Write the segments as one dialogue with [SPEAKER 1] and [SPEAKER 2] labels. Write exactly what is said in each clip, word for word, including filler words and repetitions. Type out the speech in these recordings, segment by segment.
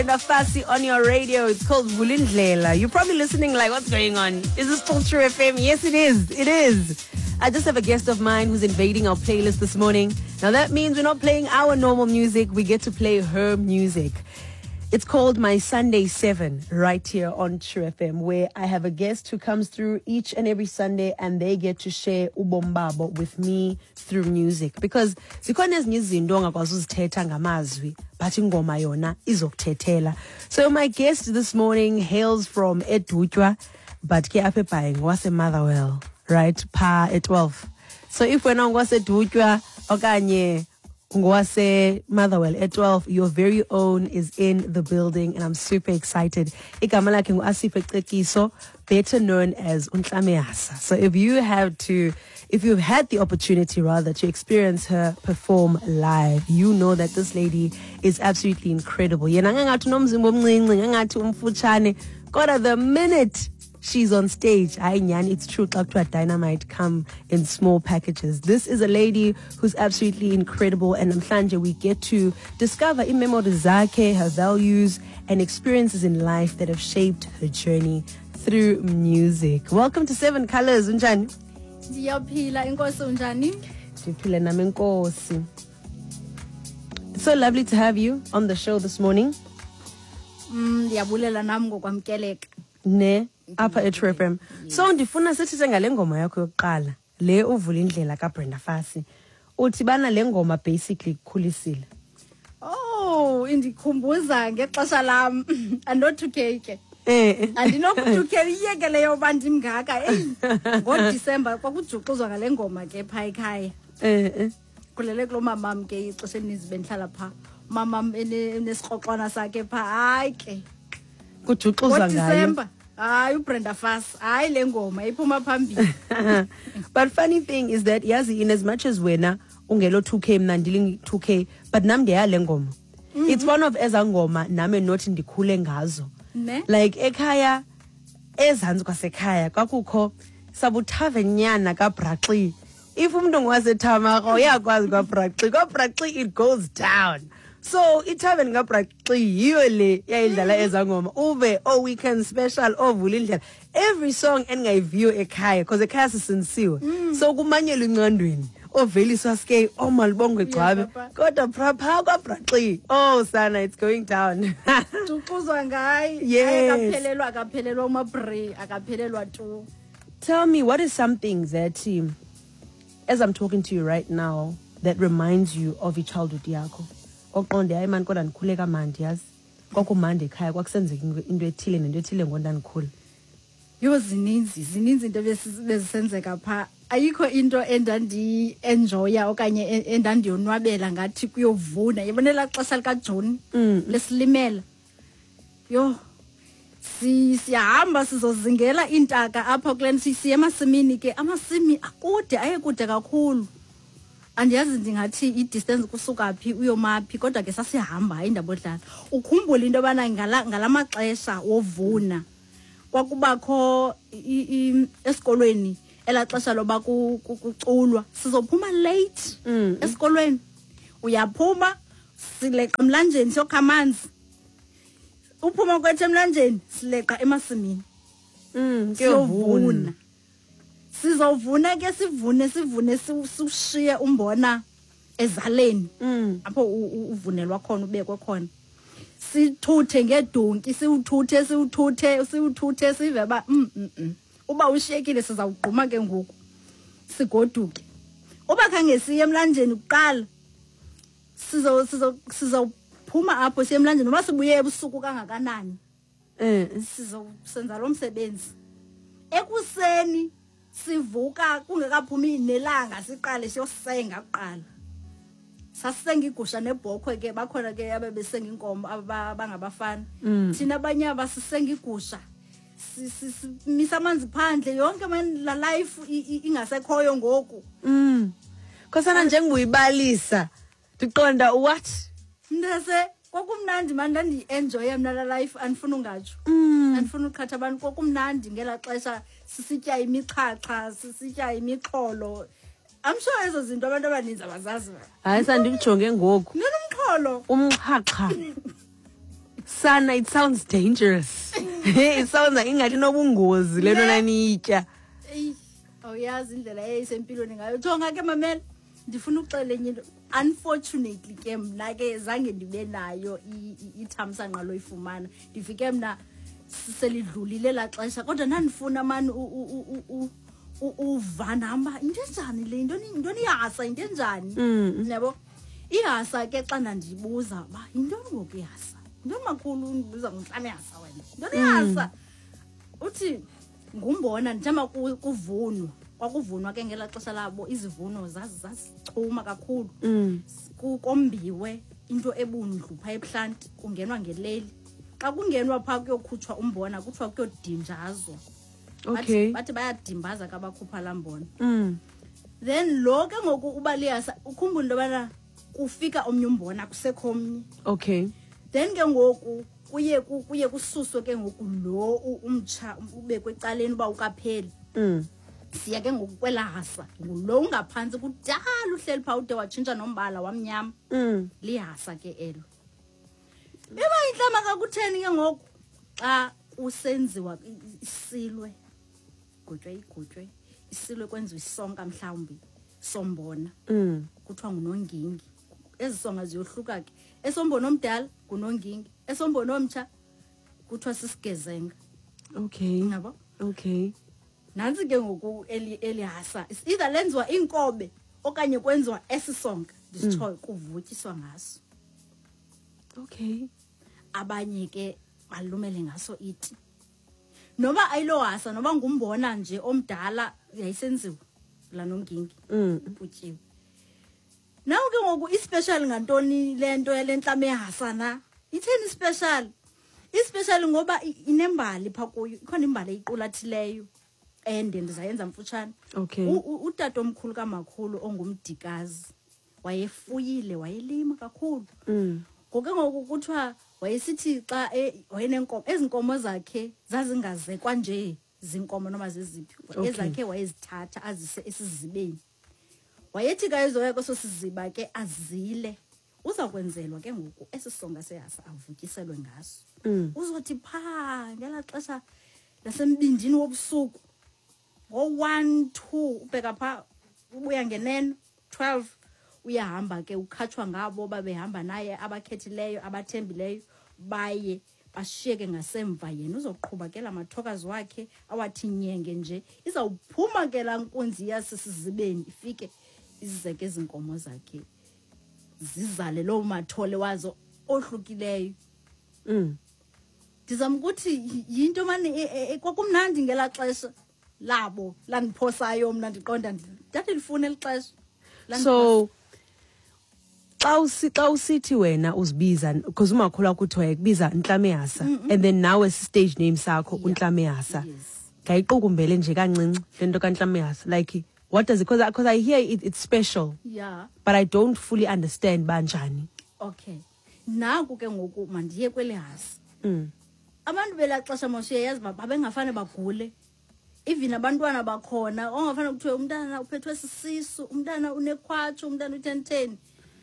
[SPEAKER 1] Fasi on your radio. It's called Vulindlela. You're probably listening like, what's going on? Is this still True F M? Yes, it is. It is. I just have a guest of mine who's invading our playlist this morning. Now that means we're not playing our normal music. We get to play her music. It's called My Sunday seven right here on True F M, where I have a guest who comes through each and every Sunday and they get to share ubombabo with me through music. Because zikhona ezinye izinto ongakwazi uzithetha ngamazwi, but ingoma yona izokuthethela. So my guest this morning hails from Edutywa, but ke apha eBhayeng wase Motherwell, right? Pa at twelve. So if we're not wase Edutywa okanye Ngwase Motherwell at twelve, your very own is in the building, and I'm super excited. Igama lakhe ngu-Asifa Cekiso, better known as Untlameasa. So if you have to, if you've had the opportunity rather to experience her perform live, you know that this lady is absolutely incredible. Yena ngangathi unomzimba omncinci, ngangathi umfutshane, kodwa the minute she's on stage, it's true, Dynamite come in small packages. This is a lady who's absolutely incredible, and namhlanje we get to discover imemories zakhe, her values and experiences in life that have shaped her journey through music. Welcome to Seven Colors, Unjani.
[SPEAKER 2] Ndiyaphila inkosi unjani?
[SPEAKER 1] Ndiphila nami inkosi. It's so lovely to have you on the show this morning.
[SPEAKER 2] Mm, ndiyabulela nami ngokwamkeleka.
[SPEAKER 1] Ne apha at True F M. So ndifuna sithithe ngale ngoma yakho yokuqala, le Vulindlela kaBrenda Fassie. Uthi bana le ngoma basically kukhulisile.
[SPEAKER 2] Oh, indikhumbuza ngexesha lam andothuke.
[SPEAKER 1] Eh.
[SPEAKER 2] Andinokuthuke iyeke leyo bantu imngaka. Hey, ngoDisemba kwakujuxuzwa ngale ngoma ke pha ekhaya.
[SPEAKER 1] Eh eh.
[SPEAKER 2] Kulele kulo mamam ke ixesha elininzi bendihlala pha. Mamam enesixoxwana sakhe pha, hayi ke.
[SPEAKER 1] Kujuxuzwa ngayo.
[SPEAKER 2] December. Hayi uBrenda Fassie, hayi le ngoma iphuma phambili.
[SPEAKER 1] But funny thing is that yazi, in as much as wena ungelo two K mna ndiling two K, but nam ndiya le ngoma. It's one of ezangoma nami nothi ndikhule ngazo.
[SPEAKER 2] Ne?
[SPEAKER 1] Like ekhaya ezantsi kwasekhaya kwakukho sabuthavenyana kaBraxi. If umuntu ngwaseThamako uyakwazi kwaBraxi, kwaBraxi it goes down. So ithaven kaBraxi yiyo le yayidlala ezangoma ube oh weekend special oh Vulindlela, every song engayiviyo ekhaya because ekhaya sisinsiwe. So kumanyelwa incandweni oveliswa ske omalibongwe gcabe kodwa pha kwaBraxi, oh sana, it's going down.
[SPEAKER 2] Juxuzwa ngayi.
[SPEAKER 1] Yes.
[SPEAKER 2] Akaphelelwa akaphelelwa umabri akaphelelwa tu.
[SPEAKER 1] Tell me, what is something that um, as I'm talking to you right now that reminds you of your childhood yakho? Oqonde hayi man kodwa ndikhule kamandi yazi. Kwakumandi ekhaya kwakusenzeka into ethile nento ethile ngonda ndikhule.
[SPEAKER 2] Yo zininzi zininzi into bezisenzeka pha. Ayikho into endandi enjoya okanye endandiyonwabela ngathi kuyovuna. Yabonela xesha lika June lesilimela. Yo si siyahamba sizozingela intaka apha kule sisiya emasimini ke amasimi akude ayekude kakhulu. Andiyazi ndingathi i-distance kusuka phi uyomaphi kodwa ke sasihamba hayi indaba odlala. Ukhumbula into bana ngala ngalamaxesha wovuna kwakubakho esikolweni elaxesha loba kuculwa sizophuma late esikolweni. Uyaphuma sileqa emlanjeni siyokha amanzi. Uphuma kwethu emlanjeni sileqa emasimini.
[SPEAKER 1] Mm,
[SPEAKER 2] siyovuna. Sizovuna ke sivune sivune siushiye umbona ezaleni apho uvunelwa khona ubekwe khona. Sithuthe ngedonki siwuthuthe siwuthuthe siwuthuthe sive ba mm uba ushiyekile sizawugquma ke ngoku sigoduke. Uba khange siye emlanjeni kuqala sizo sizo sizophuma apho siye emlanjeni noma sibuye ebusuku kangakanani.
[SPEAKER 1] Eh
[SPEAKER 2] sizosenza lo msebenzi ekuseni. Sivuka kungekaphumi nelanga siqale siyosenga kuqala. Sasenga igusha nebhokhwe ke bakhona ke abebesenga inkomo abangabafana. Thina abanye abasisenga igusha. Simisa amanzi phandle yonke man la life ingasekhoyo ngoku.
[SPEAKER 1] Mm. Khosana njengoyibalisa. Ndiqonda what?
[SPEAKER 2] Ndase kwakumnandi man ndandi enjoy mina la life andifuna ungatsho. Andifuna uqhatha abantu kwakumnandi ngela xesha sisitya imichacha sisitya imixholo. I'm sure ezo zinto abantu abaninzi abazazi.
[SPEAKER 1] Hayi sandikujonge ngoku.
[SPEAKER 2] Nomxholo.
[SPEAKER 1] Umchacha. Sana, it sounds dangerous. It sounds like ingathi nobungozi lento nanitya.
[SPEAKER 2] Eyi, awuyazi indlela eyayisempilweni ngayo. Jonga ke mamela, ndifuna ukuxelela enye into. Unfortunately ke mna ke zange ndibe nayo ithamsanqa loyifumana. Ndifike mna selidlulile la xesha kodwa ndandifuna mani uvanamba into enjani le into into iyasa into enjani yabo ihasa ke xa ndandibuza ba into ngokuyasa into makhulu undibuza ngomhlanje yasa wena into iyasa uthi ngumbona ndithamba kuvunwa kwakuvunwa ke ngela xesha labo izivuno zazi zasichuma kakhulu kukombiwe into ebundlu pha ePhlanti kungenwa ngeleli xa kungenwa pha kuyokhutshwa umbona kuthiwa kuyodinjazwa.
[SPEAKER 1] Okay.
[SPEAKER 2] Bathi bayadimbaza kabakhupha lambona.
[SPEAKER 1] Mm.
[SPEAKER 2] Then lo ke ngoku ubaliyasa ukhumbula into bana kufika omnye umbona kusekho omnye.
[SPEAKER 1] Okay.
[SPEAKER 2] Then ke ngoku kuye kuye kususwe ke ngoku lo umtsha ube kwecaleni uba ukapheli.
[SPEAKER 1] Mm.
[SPEAKER 2] Siya ke ngoku kwelahasa ngulo ungaphansi kudala uhleli pha ude watshintsha nombala wamnyama.
[SPEAKER 1] Mm.
[SPEAKER 2] Lihasa ke elo. Eba inhlama kakutheni ke ngoku xa usenziwa isilwe gutshwe igutshwe isilwe kwenziwa isonka mhlawumbi sombona
[SPEAKER 1] mm
[SPEAKER 2] kuthiwa ngunongingi ezisonga ziyohluka ke esombona omdala ngunongingi esombona omtsha kuthiwa sisigezenga.
[SPEAKER 1] Okay,
[SPEAKER 2] ngabo
[SPEAKER 1] okay.
[SPEAKER 2] Nansi ke ngoku eli elihasa either lenziwa inkobe okanye kwenziwa esisonka disitsho kuvutyiswa ngaso.
[SPEAKER 1] Okay.
[SPEAKER 2] Abanye ke balumele ngaso iti noba ayilohasa noba ngumbona nje omdala yayisenziwa la nongingi
[SPEAKER 1] mm
[SPEAKER 2] uputyiwe. Nawo ke ngoku ispecial ngantoni lento yalenhlama ehasana itheni special ispecial ngoba inembali pha kuyo ikhona imbali eyiqulathileyo ende ndizayenza mfutshane.
[SPEAKER 1] Okay.
[SPEAKER 2] Utata omkhulu kamakhulu ongumdikazi wayefuyile wayelima kakhulu.
[SPEAKER 1] mm
[SPEAKER 2] Ngoke ngoku kuthiwa wayesithi xa wayenenkomo ezinkomo zakhe zazingazekwa nje zinkomo noma zeziphi ezakhe wayezithatha azise esizibeni. Wayethi ka ezoya kweso siziba ke azile uzakwenzelwa ke ngoku esisonga seyasa avutyiselwe ngaso.
[SPEAKER 1] mm
[SPEAKER 2] Uzothi pha ngela xesha lasembindini wobusuku ngo one two ubheka pha ubuya ngeneno twelve uyahamba ke ukhatshwa ngabo babehamba naye abakhethileyo abathembileyo baye bashiyeke ngasemva yena uzoqhubha ke la mathokazi wakhe awathi nyenge nje izawuphuma ke la nkunzi yasisizibeni ifike izizeke ezinkomo zakhe zizale lo mathole wazo ohlukileyo.
[SPEAKER 1] mm
[SPEAKER 2] Ndizamkuthi yinto mani kwakumnandi ngela xesha labo landiphosayo mna ndiqonda ndathi lifune lixesha.
[SPEAKER 1] So xa xa usithi wena uzibiza because umakhulu akuthiwa yakubiza Nhlama ehasa and then now as stage name sakho uNhlama ehasa ngayiqukumbele nje kancinci lento kaNhlama ehasa like what does it because because I hear it, it's special,
[SPEAKER 2] yeah,
[SPEAKER 1] but I don't fully understand banjani.
[SPEAKER 2] Okay, naku ke ngoku mandiye kweli hasa.
[SPEAKER 1] mm
[SPEAKER 2] Abantu bela xesha moshe yazi babengafane bagule even abantwana bakhona ongafana kuthiwe umntana uphethwe sisisu umntana unekhwatshu umntana uthenteni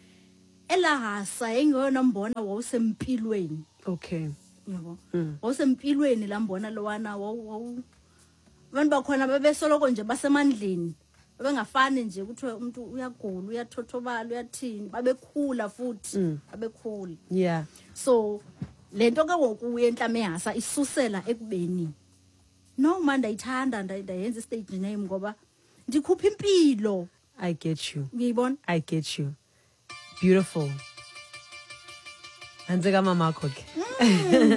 [SPEAKER 2] elahasa engeyona mbona wawusempilweni.
[SPEAKER 1] Okay.
[SPEAKER 2] Yabo.
[SPEAKER 1] mm
[SPEAKER 2] Wawusempilweni lambona lowana wawu abantu bakhona bebesoloko nje basemandleni bengafani nje kuthiwe umuntu uyagula uyathothobala uyathini babekhula futhi babekhula.
[SPEAKER 1] Yeah.
[SPEAKER 2] So lento ke ngoku yenhlama ehasa isusela ekubeni no man ndayithanda ndayenza stage name ngoba ndikhupha impilo.
[SPEAKER 1] I get you.
[SPEAKER 2] Ngiyibona?
[SPEAKER 1] I get you. Beautiful. Anze kama makho ke.